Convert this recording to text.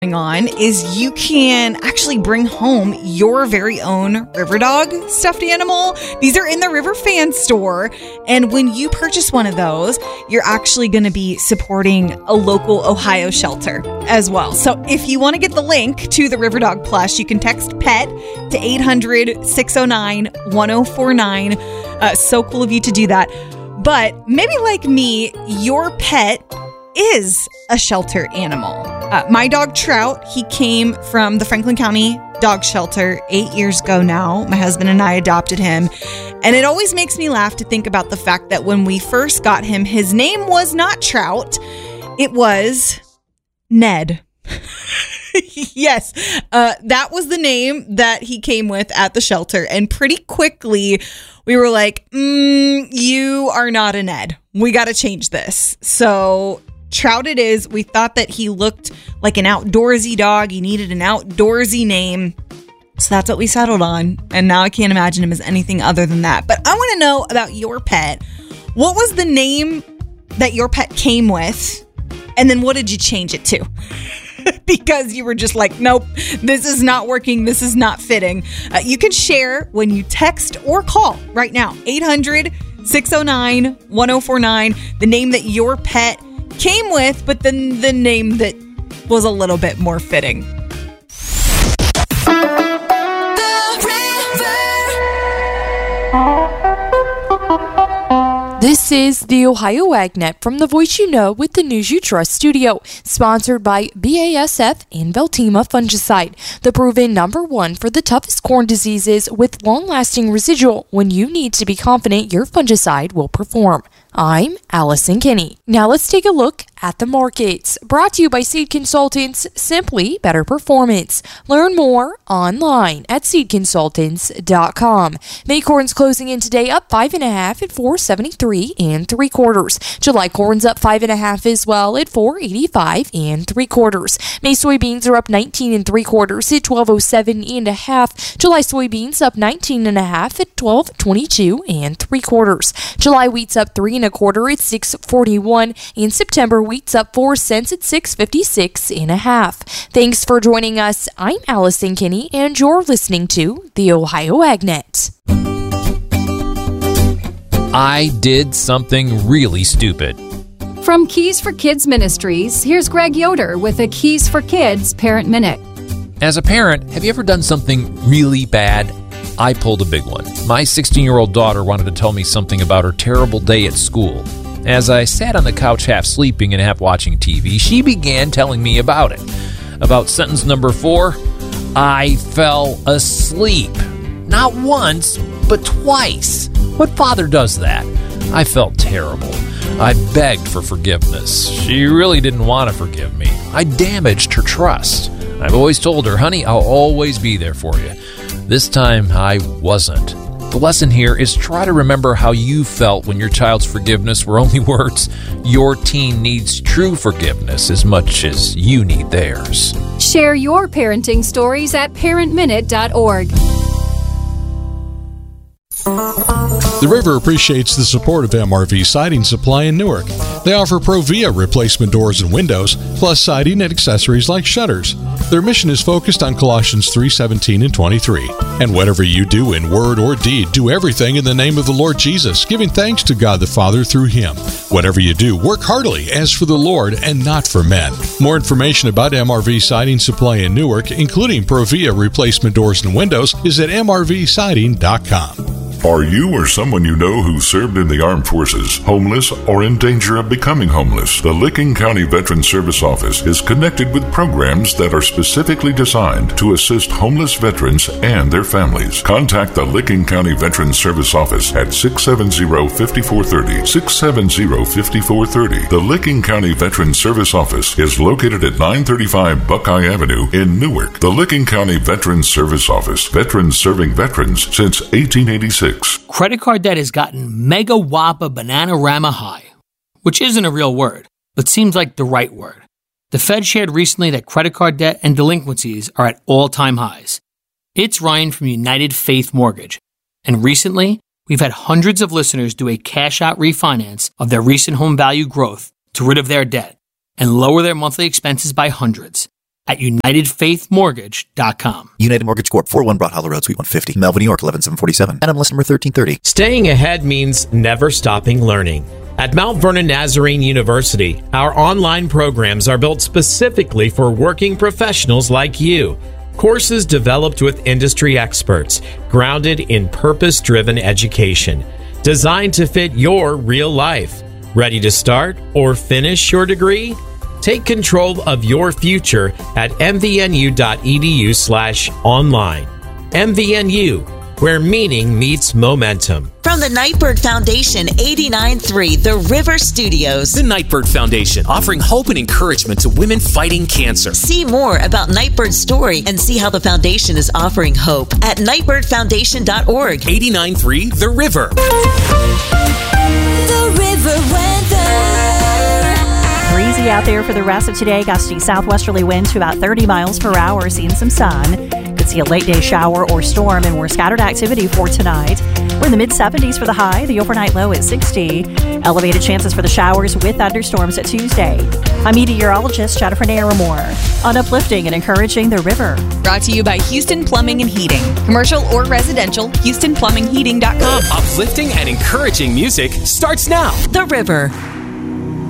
on is you can actually bring home your very own Riverdog stuffed animal. These are in the River Fan store. And when you purchase one of those, you're actually going to be supporting a local Ohio shelter as well. So if you want to get the link to the Riverdog plush, you can text PET to 800-609-1049. So cool of you to do that. But maybe like me, your pet is a shelter animal. My dog Trout, he came from the Franklin County Dog Shelter 8 years ago now. My husband and I adopted him. And it always makes me laugh to think about the fact that when we first got him, his name was not Trout. It was Ned. Yes, that was the name that he came with at the shelter. And pretty quickly, we were like, you are not a Ned. We got to change this. So Trout it is. We thought that he looked like an outdoorsy dog. He needed an outdoorsy name. So that's what we settled on. And now I can't imagine him as anything other than that. But I want to know about your pet. What was the name that your pet came with? And then what did you change it to? Because you were just like, nope, this is not working. This is not fitting. You can share when you text or call right now. 800-609-1049. The name that your pet came with, but then the name that was a little bit more fitting. This is the Ohio AgNet from the Voice You Know with the News You Trust studio, sponsored by BASF and Veltima fungicide, the proven #1 for the toughest corn diseases with long-lasting residual when you need to be confident your fungicide will perform. I'm Allison Kinney. Now let's take a look at the markets. Brought to you by Seed Consultants, simply better performance. Learn more online at seedconsultants.com. May corn's closing in today up 5.5 at 473 3/4. July corn's up 5.5 as well at 485 3/4. May soybeans are up 19 3/4 at 1207 1/2. July soybeans up 19.5 at 1222 3/4. July wheat's up 3 1/4 at 641, and September wheat's up 4 cents at 656 1/2. Thanks for joining us. I'm Allison Kinney, and you're listening to the Ohio AgNet. I did something really stupid. From Keys for Kids Ministries, here's Greg Yoder with a Keys for Kids Parent Minute. As a parent, have you ever done something really bad? I pulled a big one. My 16-year-old daughter wanted to tell me something about her terrible day at school. As I sat on the couch half sleeping and half watching TV, she began telling me about it. About sentence number 4, I fell asleep. Not once, but twice. What father does that? I felt terrible. I begged for forgiveness. She really didn't want to forgive me. I damaged her trust. I've always told her, honey, I'll always be there for you. This time, I wasn't. The lesson here is try to remember how you felt when your child's forgiveness were only words. Your teen needs true forgiveness as much as you need theirs. Share your parenting stories at parentminute.org. The River appreciates the support of MRV Siding Supply in Newark. They offer Provia replacement doors and windows, plus siding and accessories like shutters. Their mission is focused on Colossians 3:17 and 23. And whatever you do in word or deed, do everything in the name of the Lord Jesus, giving thanks to God the Father through Him. Whatever you do, work heartily as for the Lord and not for men. More information about MRV Siding Supply in Newark, including Provia replacement doors and windows, is at mrvsiding.com. Are you or someone you know who served in the armed forces homeless or in danger of becoming homeless? The Licking County Veterans Service Office is connected with programs that are specifically designed to assist homeless veterans and their families. Contact the Licking County Veterans Service Office at 670-5430, 670-5430. The Licking County Veterans Service Office is located at 935 Buckeye Avenue in Newark. The Licking County Veterans Service Office, veterans serving veterans since 1886. Credit card debt has gotten mega whopper banana-rama high, which isn't a real word, but seems like the right word. The Fed shared recently that credit card debt and delinquencies are at all-time highs. It's Ryan from United Faith Mortgage, and recently, we've had hundreds of listeners do a cash-out refinance of their recent home value growth to rid of their debt and lower their monthly expenses by hundreds. at UnitedFaithMortgage.com. United Mortgage Corp. 401 Broad Hollow Road, Suite 150, Melville, New York, 11747. NMLS number 1330. Staying ahead means never stopping learning. At Mount Vernon Nazarene University, our online programs are built specifically for working professionals like you. Courses developed with industry experts, grounded in purpose-driven education, designed to fit your real life. Ready to start or finish your degree? Take control of your future at mvnu.edu/online. MVNU, where meaning meets momentum. From the Nightbird Foundation, 89.3 The River Studios. The Nightbird Foundation, offering hope and encouragement to women fighting cancer. See more about Nightbird's story and see how the foundation is offering hope at nightbirdfoundation.org. 89.3 The River. The River Weather. Breezy out there for the rest of today. Gusty southwesterly winds to about 30 miles per hour. Seeing some sun. Could see a late day shower or storm and more scattered activity for tonight. We're in the mid-70s for the high. The overnight low is 60. Elevated chances for the showers with thunderstorms at Tuesday. I'm meteorologist Jennifer Naramore on uplifting and encouraging the river. Brought to you by Houston Plumbing and Heating. Commercial or residential, HoustonPlumbingHeating.com. Uplifting and encouraging music starts now. The River.